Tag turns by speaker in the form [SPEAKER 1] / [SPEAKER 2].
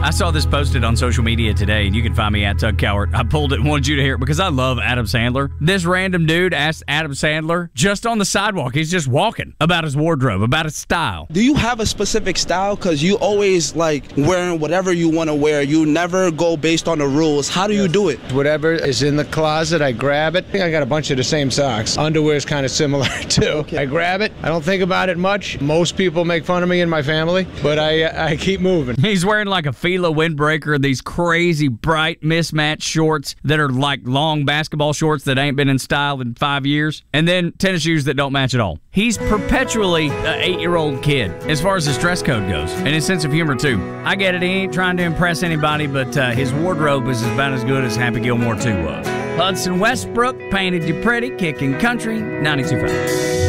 [SPEAKER 1] I saw this posted on social media today, and you can find me at Tug Cowart. I pulled it and wanted you to hear it because I love Adam Sandler. This random dude asked Adam Sandler just on the sidewalk. He's just walking about his wardrobe, about his style.
[SPEAKER 2] Do you have a specific style? Because you always like wearing whatever you want to wear. You never go based on the rules. How do you do it?
[SPEAKER 3] Whatever is in the closet, I grab it. I think I got a bunch of the same socks. Underwear is kind of similar too. Okay. I grab it. I don't think about it much. Most people make fun of me and my family, but I keep moving.
[SPEAKER 1] He's wearing like a Fila windbreaker, these crazy bright mismatched shorts that are like long basketball shorts that ain't been in style in 5 years, and then tennis shoes that don't match at all. He's perpetually an 8-year-old kid as far as his dress code goes, and his sense of humor too. I get it, he ain't trying to impress anybody, but his wardrobe is about as good as Happy Gilmore 2 was. Hudson Westbrook, Painted You Pretty, Kicking Country, 92.5.